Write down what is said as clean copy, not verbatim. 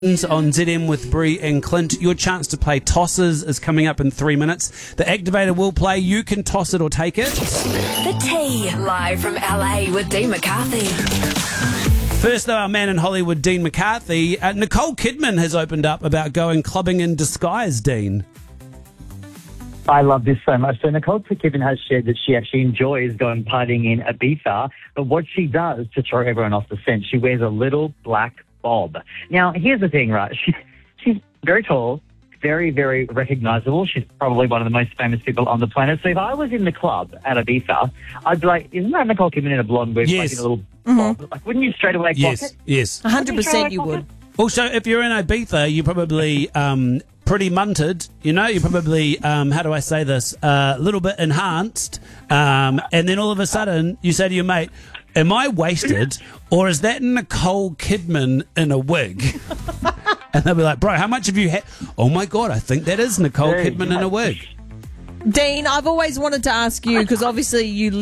On ZM with Bree and Clint. Your chance to play tosses is coming up in 3 minutes. The activator will play. You can toss it or take it. The Tea, live from LA with Dean McCarthy. First, though, our man in Hollywood, Dean McCarthy. Nicole Kidman has opened up about going clubbing in disguise, Dean. I love this so much. So Nicole Kidman has shared that she actually enjoys going partying in Ibiza, but what she does to throw everyone off the scent, she wears a little black bob. Now, here's the thing, right? She's very tall, very, very recognizable. She's probably one of the most famous people on the planet. So if I was in the club at Ibiza, I'd be like, isn't that Nicole Kidman in a blonde wig? Yes. Like in a little bob? Like, wouldn't you straight away clock it? Yes. 100% you would. Also, if you're in Ibiza, you're probably pretty munted. You know, you're probably, how do I say this, a little bit enhanced. And then all of a sudden, you say to your mate, am I wasted, or is that Nicole Kidman in a wig? And they'll be like, bro, how much have you had? Oh, my God, I think that is Nicole Kidman in a wig. Dean, I've always wanted to ask you, because obviously you